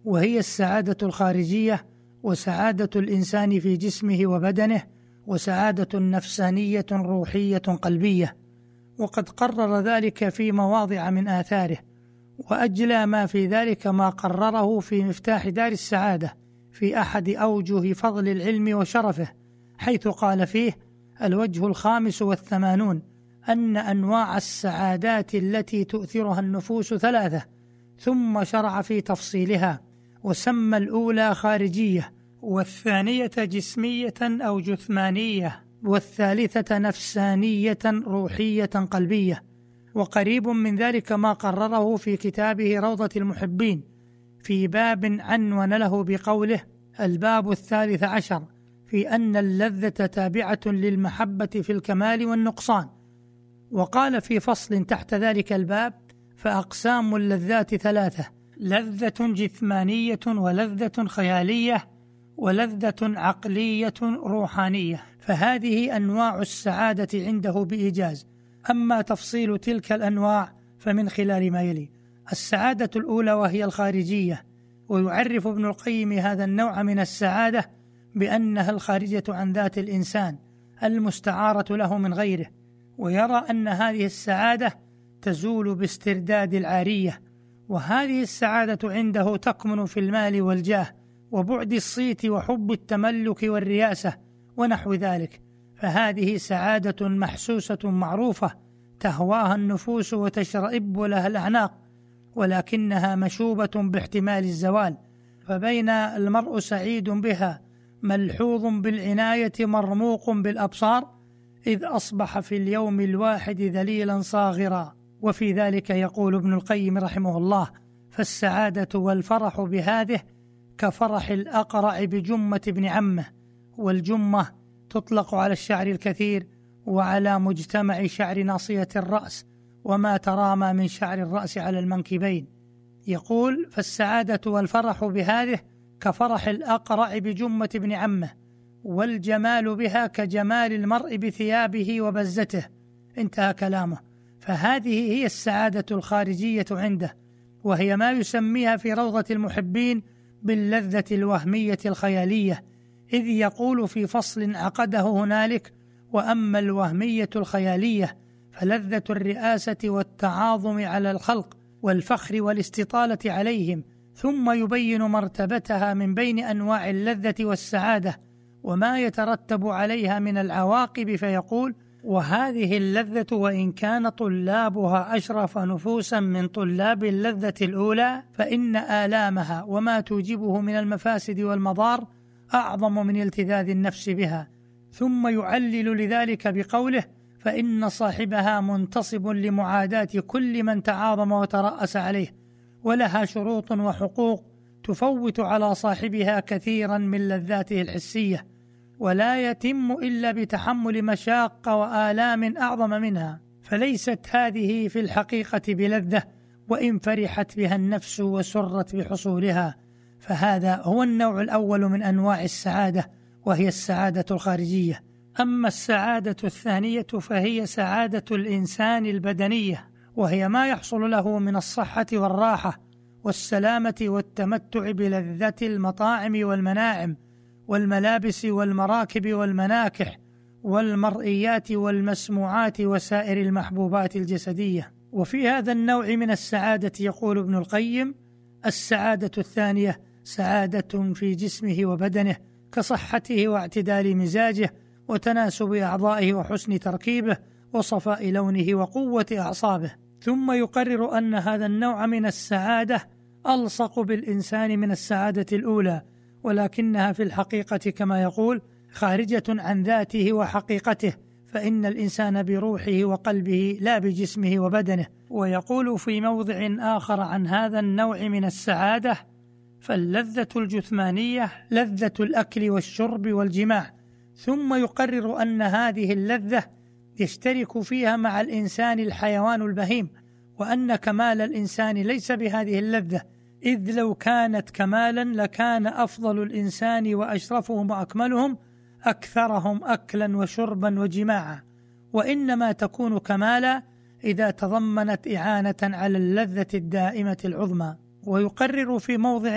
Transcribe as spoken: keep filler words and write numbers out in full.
وهي السعادة الخارجية، وسعادة الإنسان في جسمه وبدنه، وسعادة نفسانية روحية قلبية. وقد قرر ذلك في مواضع من آثاره، وأجلى ما في ذلك ما قرره في مفتاح دار السعادة في أحد أوجه فضل العلم وشرفه، حيث قال فيه: الوجه الخامس والثمانون أن أنواع السعادات التي تؤثرها النفوس ثلاثة، ثم شرع في تفصيلها، وسمى الأولى خارجية، والثانية جسمية أو جثمانية، والثالثة نفسانية روحية قلبية. وقريب من ذلك ما قرره في كتابه روضة المحبين في باب عنون له بقوله: الباب الثالث عشر في أن اللذة تابعة للمحبة في الكمال والنقصان. وقال في فصل تحت ذلك الباب: فأقسام اللذات ثلاثة: لذة جثمانية، ولذة خيالية، ولذة عقلية روحانية. فهذه أنواع السعادة عنده بإيجاز. أما تفصيل تلك الأنواع فمن خلال ما يلي: السعادة الأولى وهي الخارجية، ويعرف ابن القيم هذا النوع من السعادة بأنها الخارجة عن ذات الإنسان المستعارة له من غيره، ويرى أن هذه السعادة تزول باسترداد العارية. وهذه السعادة عنده تكمن في المال والجاه وبعد الصيت وحب التملك والرياسة ونحو ذلك. فهذه سعادة محسوسة معروفة تهواها النفوس وتشرئب لها الأعناق، ولكنها مشوبة باحتمال الزوال. فبين المرء سعيد بها ملحوظ بالعناية مرموق بالأبصار، إذ أصبح في اليوم الواحد ذليلا صاغرا. وفي ذلك يقول ابن القيم رحمه الله: فالسعادة والفرح بهذه كفرح الأقرع بجمة ابن عمه. والجمة تطلق على الشعر الكثير وعلى مجتمع شعر ناصية الرأس وما ترامى من شعر الرأس على المنكبين. يقول: فالسعادة والفرح بهذه كفرح الأقرع بجمة ابن عمه، والجمال بها كجمال المرء بثيابه وبزته. انتهى كلامه. فهذه هي السعادة الخارجية عنده، وهي ما يسميها في روضة المحبين باللذة الوهمية الخيالية، إذ يقول في فصل عقده هنالك: وأما الوهمية الخيالية فلذة الرئاسة والتعاظم على الخلق والفخر والاستطالة عليهم. ثم يبين مرتبتها من بين أنواع اللذة والسعادة وما يترتب عليها من العواقب، فيقول: وهذه اللذة وإن كان طلابها أشرف نفوسا من طلاب اللذة الأولى، فإن آلامها وما توجبه من المفاسد والمضار أعظم من التذاذ النفس بها. ثم يعلل لذلك بقوله: فإن صاحبها منتصب لمعاداة كل من تعاظم وترأس عليه، ولها شروط وحقوق تفوت على صاحبها كثيرا من لذاته الحسية، ولا يتم إلا بتحمل مشاق وآلام أعظم منها. فليست هذه في الحقيقة بلذة وإن فرحت بها النفس وسرت بحصولها. فهذا هو النوع الأول من أنواع السعادة، وهي السعادة الخارجية. أما السعادة الثانية فهي سعادة الإنسان البدنية، وهي ما يحصل له من الصحة والراحة والسلامة والتمتع بلذة المطاعم والمناعم والملابس والمراكب والمناكح والمرئيات والمسموعات وسائر المحبوبات الجسدية. وفي هذا النوع من السعادة يقول ابن القيم: السعادة الثانية سعادة في جسمه وبدنه، كصحته واعتدال مزاجه وتناسب أعضائه وحسن تركيبه وصفاء لونه وقوة أعصابه. ثم يقرر أن هذا النوع من السعادة ألصق بالإنسان من السعادة الأولى، ولكنها في الحقيقة كما يقول خارجة عن ذاته وحقيقته، فإن الإنسان بروحه وقلبه لا بجسمه وبدنه. ويقول في موضع آخر عن هذا النوع من السعادة: فاللذة الجثمانية لذة الأكل والشرب والجماع. ثم يقرر أن هذه اللذة يشترك فيها مع الإنسان الحيوان البهيم، وأن كمال الإنسان ليس بهذه اللذة، إذ لو كانت كمالا لكان أفضل الإنسان وأشرفهم وأكملهم أكثرهم أكلا وشربا وجماعا، وإنما تكون كمالا إذا تضمنت إعانة على اللذة الدائمة العظمى. ويقرر في موضع